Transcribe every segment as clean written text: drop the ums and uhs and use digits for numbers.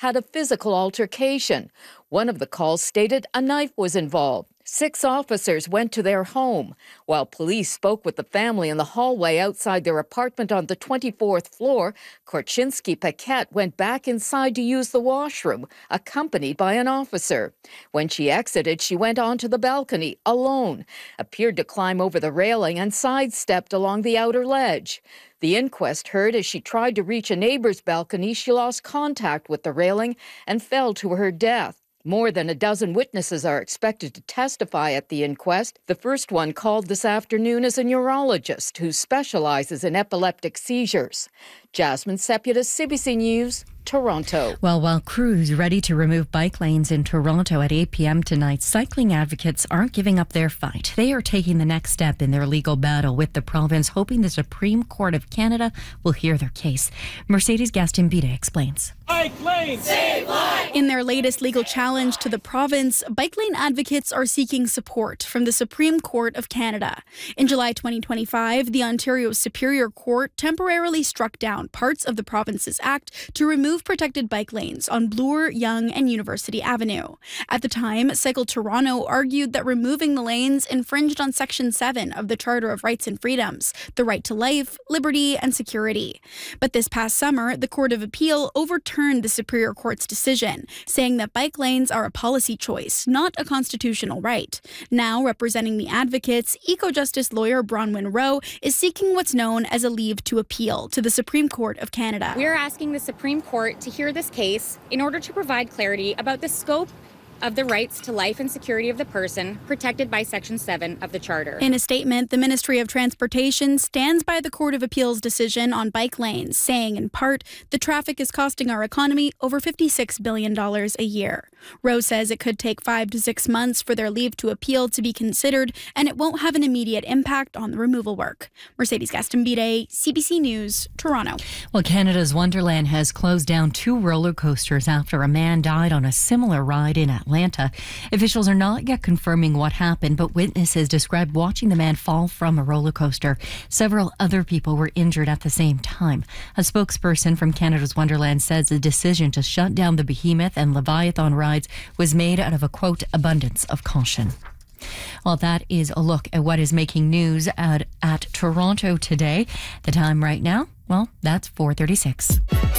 had a physical altercation. One of the calls stated a knife was involved. 6 officers went to their home. While police spoke with the family in the hallway outside their apartment on the 24th floor, Korchinski Paquette went back inside to use the washroom, accompanied by an officer. When she exited, she went onto the balcony alone, appeared to climb over the railing and sidestepped along the outer ledge. The inquest heard as she tried to reach a neighbor's balcony, she lost contact with the railing and fell to her death. More than a dozen witnesses are expected to testify at the inquest. The first one called this afternoon is a neurologist who specializes in epileptic seizures. Jasmine Seputis, CBC News, Toronto. Well, while crews ready to remove bike lanes in Toronto at 8 p.m. tonight, cycling advocates aren't giving up their fight. They are taking the next step in their legal battle with the province, hoping the Supreme Court of Canada will hear their case. Mercedes Gaston-Bide explains. Bike lane, save lives! In their latest legal challenge to the province, bike lane advocates are seeking support from the Supreme Court of Canada. In July 2025, the Ontario Superior Court temporarily struck down parts of the province's act to remove protected bike lanes on Bloor, Yonge, and University Avenue. At the time, Cycle Toronto argued that removing the lanes infringed on Section 7 of the Charter of Rights and Freedoms, the right to life, liberty, and security. But this past summer, the Court of Appeal overturned the Superior Court's decision, saying that bike lanes are a policy choice, not a constitutional right. Now, representing the advocates, eco-justice lawyer Bronwyn Rowe is seeking what's known as a leave to appeal to the Supreme Court of Canada. We're asking the Supreme Court to hear this case in order to provide clarity about the scope of the rights to life and security of the person protected by Section 7 of the Charter. In a statement, the Ministry of Transportation stands by the Court of Appeal's decision on bike lanes, saying in part, the traffic is costing our economy over $56 billion a year. Rowe says it could take 5 to 6 months for their leave to appeal to be considered, and it won't have an immediate impact on the removal work. Mercedes Gaston-Bide, CBC News, Toronto. Well, Canada's Wonderland has closed down 2 roller coasters after a man died on a similar ride in Atlanta. Officials are not yet confirming what happened, but witnesses described watching the man fall from a roller coaster. Several other people were injured at the same time. A spokesperson from Canada's Wonderland says the decision to shut down the Behemoth and Leviathan rides was made out of a, quote, abundance of caution. Well, that is a look at what is making news at Toronto today. The time right now, well, that's 4:36.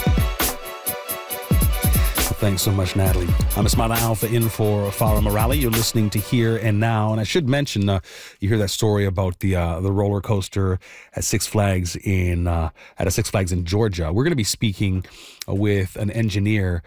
Thanks so much, Natalie. I'm Ismaila Alfa in for Farah Morali. You're listening to Here and Now. And I should mention, you hear that story about the roller coaster at Six Flags in Georgia. We're going to be speaking with an engineer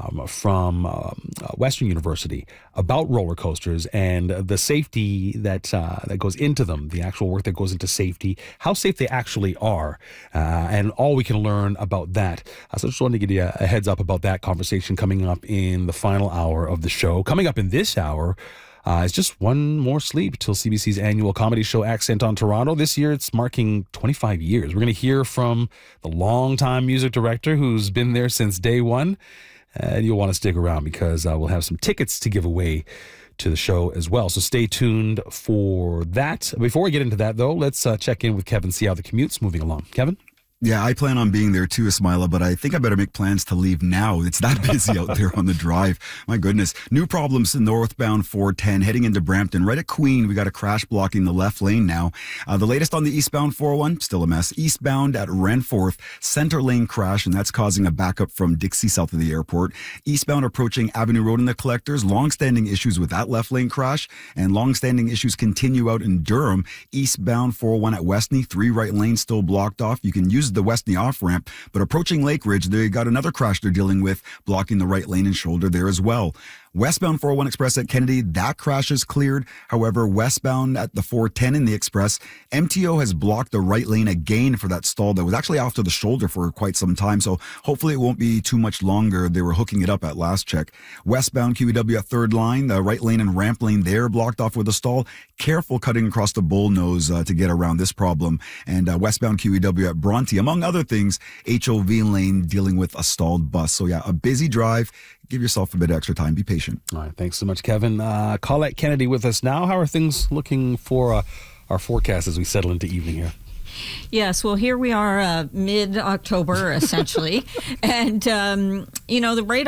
from Western University about roller coasters and the safety that goes into them, the actual work that goes into safety, how safe they actually are, and all we can learn about that. So just wanted to give you a heads up about that conversation coming up in the final hour of the show. Coming up in this hour is just one more sleep till CBC's annual comedy show Accent on Toronto. This year it's marking 25 years. We're going to hear from the longtime music director who's been there since day one. And you'll want to stick around because we'll have some tickets to give away to the show as well. So stay tuned for that. Before we get into that, though, let's check in with Kevin, see how the commute's moving along. Kevin? Yeah, I plan on being there too, Ismaila, but I think I better make plans to leave now. It's that busy out there on the drive. My goodness. New problems in northbound 410 heading into Brampton. Right at Queen, we got a crash blocking the left lane now. The latest on the eastbound 401, still a mess. Eastbound at Renforth, center lane crash, and that's causing a backup from Dixie south of the airport. Eastbound approaching Avenue Road in the Collectors, long-standing issues with that left lane crash, and long-standing issues continue out in Durham. Eastbound 401 at Westney, 3 right lanes still blocked off. You can use the Westney off-ramp, but approaching Lake Ridge, they got another crash they're dealing with, blocking the right lane and shoulder there as well. Westbound 401 Express at Kennedy, that crash is cleared. However, westbound at the 410 in the Express, MTO has blocked the right lane again for that stall that was actually off to the shoulder for quite some time. So hopefully it won't be too much longer. They were hooking it up at last check. Westbound QEW at third line, the right lane and ramp lane there blocked off with a stall. Careful cutting across the bullnose to get around this problem. And westbound QEW at Bronte, among other things, HOV lane dealing with a stalled bus. So yeah, a busy drive. Give yourself a bit of extra time. Be patient. All right. Thanks so much, Kevin. Colette Kennedy with us now. How are things looking for our forecast as we settle into evening here? Yes, well, here we are mid-October, essentially. And, the rate